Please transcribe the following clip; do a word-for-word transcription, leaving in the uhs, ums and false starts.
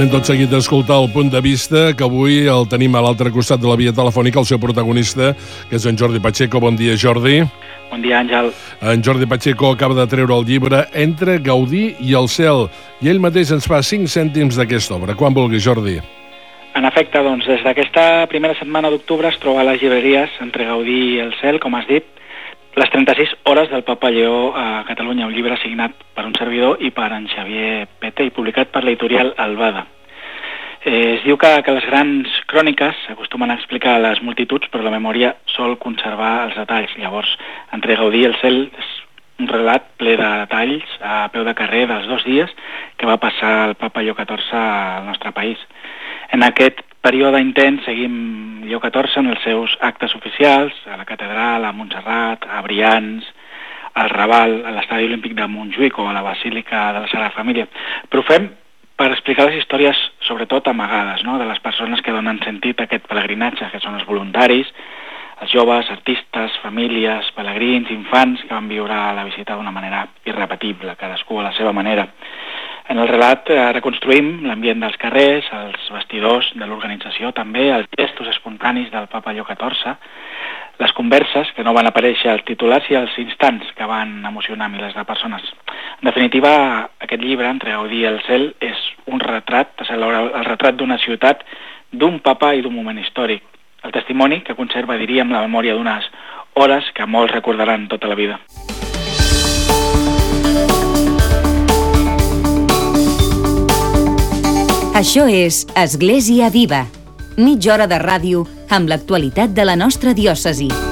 Anem tot seguit d'escoltar el punt de vista, que avui el tenim a l'altre costat de la via telefònica, el seu protagonista, que és en Jordi Pacheco. Bon dia, Jordi. Bon dia, Àngel. En Jordi Pacheco acaba de treure el llibre Entre Gaudí i el cel, i ell mateix ens fa cinc cèntims d'aquesta obra. Quan vulgui, Jordi. En efecte, doncs, des d'aquesta primera setmana d'octubre es troba a les llibreries Entre Gaudí i el cel, com has dit, les trenta-sis hores del Papa Lleó a Catalunya, un llibre signat per un servidor i per en Xavier Pete i publicat per l'editorial Albada. Eh, es diu que, que les grans cròniques s'acostumen a explicar a les multituds, però la memòria sol conservar els detalls. Llavors, Entre Gaudí i el cel és un relat ple de detalls a peu de carrer dels dos dies que va passar el Papa Lleó catorze al nostre país. En aquest període intens seguim Lleó catorze en els seus actes oficials, a la catedral, a Montserrat, a Brians, al Raval, a l'Estadi Olímpic de Montjuïc o a la Basílica de la Sagrada Família. Però ho fem per explicar les històries, sobretot amagades, no?, de les persones que donen sentit a aquest pelegrinatge, que són els voluntaris, els joves, artistes, famílies, pelegrins, infants, que van viure la visita d'una manera irrepetible, cadascú a la seva manera. En el relat eh, reconstruïm l'ambient dels carrers, els vestidors de l'organització també, els gestos espontanis del Papa Lleó catorze, les converses que no van aparèixer als titulars i els instants que van emocionar milers de persones. En definitiva, aquest llibre, Entre Gaudí i el cel, és un retrat, és el, el retrat d'una ciutat, d'un papa i d'un moment històric. El testimoni que conserva, diríem, la memòria d'unes hores que molts recordaran tota la vida. Això és Església Viva, mitja hora de ràdio amb l'actualitat de la nostra diòcesi.